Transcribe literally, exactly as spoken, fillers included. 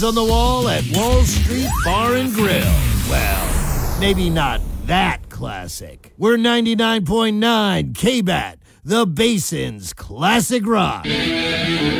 on the wall at Wall Street Bar and Grill. Well, maybe not that classic. We're ninety-nine point nine K-B A T, the Basin's classic rock.